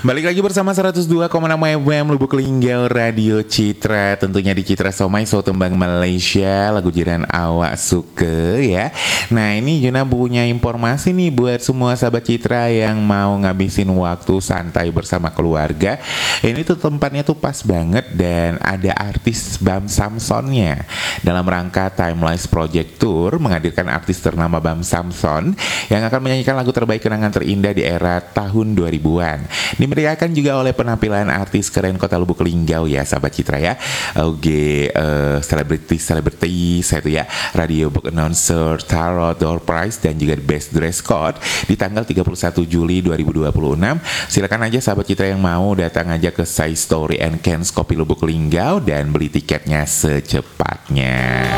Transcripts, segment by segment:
Balik lagi bersama 102,6 FM Lubuk Linggau Radio Citra. Tentunya di Citra Somai So Tembang Malaysia, lagu jiran awak suka ya. Nah ini Juna punya informasi nih buat semua sahabat Citra yang mau ngabisin waktu santai bersama keluarga. Ini tuh tempatnya tuh pas banget dan ada artis Bam Samsonnya. Dalam rangka Timeless Project Tour menghadirkan artis ternama Bam Samson yang akan menyanyikan lagu terbaik kenangan terindah di era tahun 2000-an. Dimeriahkan juga oleh penampilan artis keren Kota Lubuk Linggau ya sahabat Citra ya. Oke, selebriti saya itu ya, radio book announcer, tarot, door prize dan juga best dress code di tanggal 31 Juli 2026. Silakan aja sahabat Citra yang mau datang aja ke Sai Story and Cans Kopi Lubuk Linggau dan beli tiketnya secepatnya.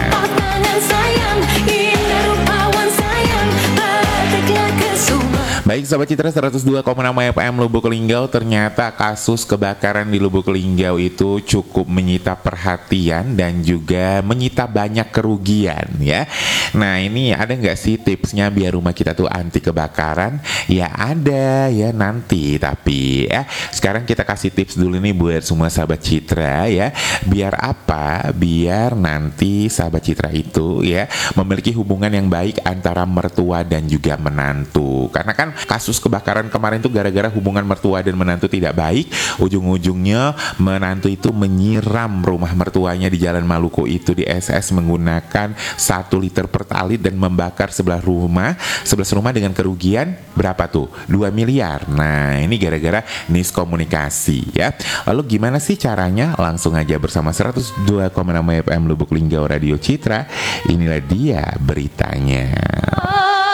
Baik sahabat Citra 102,6 FM Lubuk Linggau, ternyata kasus kebakaran di Lubuk Linggau itu cukup menyita perhatian dan juga menyita banyak kerugian ya. Nah ini ada nggak sih tipsnya biar rumah kita tuh anti kebakaran? Ya ada ya nanti, tapi ya sekarang kita kasih tips dulu nih buat semua sahabat Citra ya. Biar apa? Biar nanti sahabat Citra itu ya memiliki hubungan yang baik antara mertua dan juga menantu. Karena kan kasus kebakaran kemarin tuh gara-gara hubungan mertua dan menantu tidak baik, ujung-ujungnya menantu itu menyiram rumah mertuanya di Jalan Maluku itu di SS menggunakan 1 liter pertalit dan membakar 11 rumah dengan kerugian berapa tuh? 2 miliar. Nah ini gara-gara miskomunikasi ya. Lalu gimana sih caranya? Langsung aja bersama 102,6 FM Lubuk Linggau Radio Citra. Inilah dia beritanya.